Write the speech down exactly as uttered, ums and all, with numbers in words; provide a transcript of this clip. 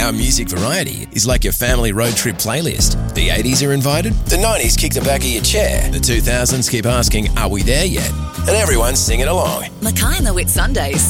Our music variety is like your family road trip playlist. The eighties are invited, the nineties kick the back of your chair, the two thousands keep asking, are we there yet? And everyone's singing along. Mackay and the Whit Sundays.